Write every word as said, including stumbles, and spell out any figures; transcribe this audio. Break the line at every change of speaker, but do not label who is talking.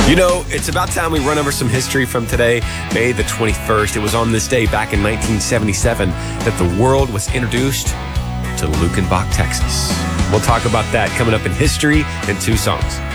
You know, it's about time we run over some history from today, May the twenty-first. It was on this day back in nineteen seventy-seven that the world was introduced to Luckenbach, Texas. We'll talk about that coming up in history in two songs.